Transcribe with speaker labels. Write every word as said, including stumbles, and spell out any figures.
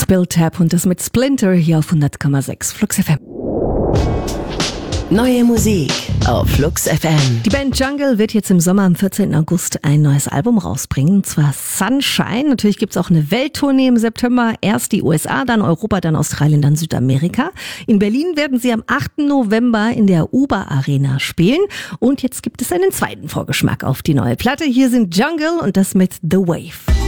Speaker 1: Bill Tapp und das mit Splinter hier auf hundert Komma sechs Flux F M.
Speaker 2: Neue Musik auf Flux F M.
Speaker 1: Die Band Jungle wird jetzt im Sommer am vierzehnten August ein neues Album rausbringen, und zwar Sunshine. Natürlich gibt's auch eine Welttournee im September. Erst die U S A, dann Europa, dann Australien, dann Südamerika. In Berlin werden sie am achten November in der Uber Arena spielen. Und jetzt gibt es einen zweiten Vorgeschmack auf die neue Platte. Hier sind Jungle und das mit The Wave.